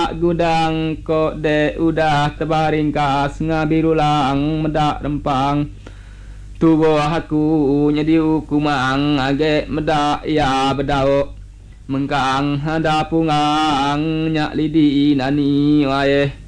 medak gudang kok de udah terbaring kas ngabirulang medak rempang tubuh aku nyadi hukumang age medak ya bedau mengkang ada pungang nyak lidi nani wae